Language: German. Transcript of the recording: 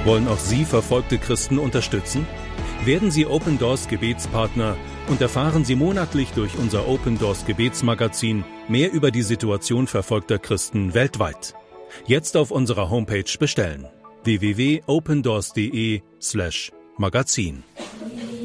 Wollen auch Sie verfolgte Christen unterstützen? Werden Sie Open Doors Gebetspartner und erfahren Sie monatlich durch unser Open Doors Gebetsmagazin mehr über die Situation verfolgter Christen weltweit. Jetzt auf unserer Homepage bestellen: www.opendoors.de/magazin.